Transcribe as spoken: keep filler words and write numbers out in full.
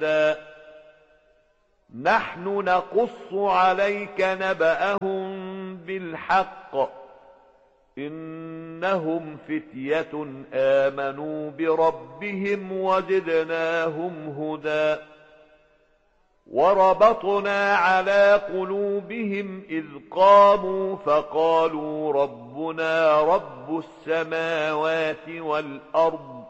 نحن نقص عليك نبأهم بالحق إنهم فتية آمنوا بربهم وزدناهم هدى وربطنا على قلوبهم إذ قاموا فقالوا ربنا رب السماوات والأرض